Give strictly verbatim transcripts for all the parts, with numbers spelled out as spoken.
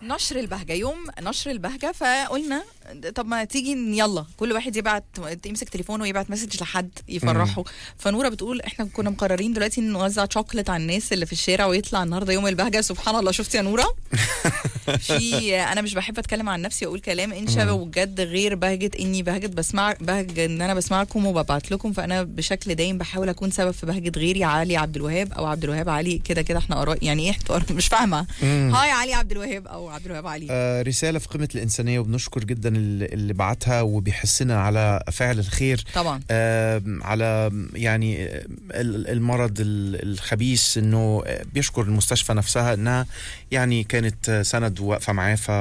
نشر البهجة، يوم نشر البهجة، فقلنا طب ما تيجي يلا كل واحد يبعت يمسك تليفونه ويبعت مسج لحد يفرحه. فنورة بتقول احنا كنا مقررين دلوقتي نوزع شوكليت على الناس اللي في الشارع ويطلع النهارده يوم البهجة. سبحان الله، شفتي يا نورة؟ في انا مش بحب اتكلم عن نفسي واقول كلام انشا وجد غير بهجة اني بهجة بسمع بهجة ان انا بسمعكم وببعت لكم، فانا بشكل دايم بحاول اكون سبب في بهجة غيري. علي عبد الوهاب او عبد الوهاب علي، كده كده احنا قرايب يعني. ايه مش فاهمه؟ هاي علي عبد الوهاب او عبد الوهاب علي. آه رساله في قمه الانسانيه، وبنشكر جدا اللي, اللي بعتها وبيحسنا على فعل الخير طبعا. آه على يعني المرض الخبيث، انه بيشكر المستشفى نفسها انها يعني كانت سند وواقفه معاه. ف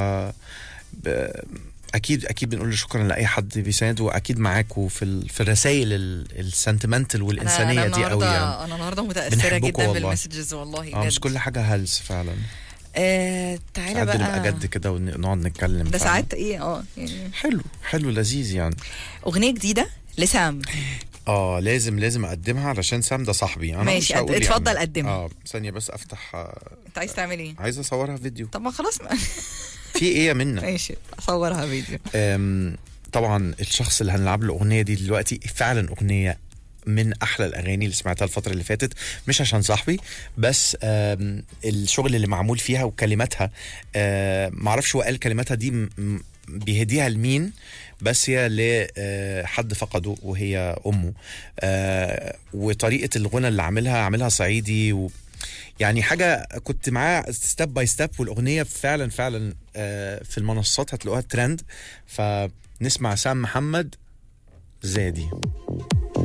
اكيد اكيد بنقول شكرا لاي حد بيساند، واكيد معاكم في ال... في الرسائل السنتمنتال والانسانيه دي قوي. يعني انا النهارده متاثره جدا بالمسجز والله. اه مش كل حاجه هلس فعلا. آه تعالى بقى نبقى جد كده ونقعد نتكلم ده ساعات ايه اه يعني حلو حلو لذيذ يعني. اغنيه جديده لسام اه لازم لازم اقدمها علشان سام ده صاحبي. انا ماشي اتفضل يعني. قدمها. اه ثانيه بس افتح. آه انت عايز تعمل ايه؟ عايز اصورها فيديو. طب ما خلاص في ايه يا منى؟ ماشي اصورها فيديو. طبعا الشخص اللي هنلعب له الاغنيه دي دلوقتي فعلا اغنيه من احلى الاغاني اللي سمعتها الفتره اللي فاتت، مش عشان صاحبي بس الشغل اللي معمول فيها وكلماتها. معرفش هو قال كلماتها دي بيهديها لمين، بس هي لحد فقده وهي امه. وطريقه الغنى اللي عاملها عاملها صعيدي و يعني حاجة كنت معاه ستيب باي ستيب، والأغنية فعلا فعلا في المنصات هتلاقوها ترند. فنسمع سام محمد زادي.